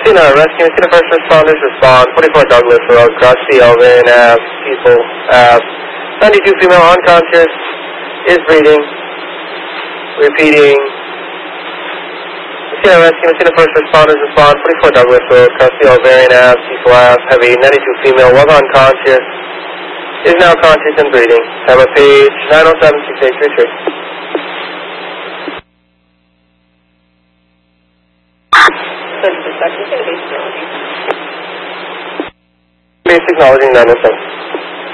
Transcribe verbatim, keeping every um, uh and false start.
Seen a rescue, seen a first responders respond, forty-four Douglas Road, cross the Elvin Ave, people, uh, ninety-two female unconscious, is breathing, repeating. Seen a rescue, seen a first responders respond, forty-four Douglas Road, cross the Elvin Ave, people Ave, heavy, ninety-two female, was unconscious, is now conscious and breathing. Have a page nine oh seven six eight three three. Base acknowledging nine oh seven.